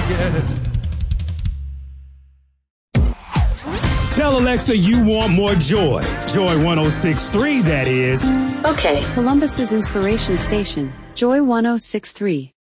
Tell Alexa you want more joy. Joy 106.3, that is. Okay. Columbus's inspiration station, Joy 106.3.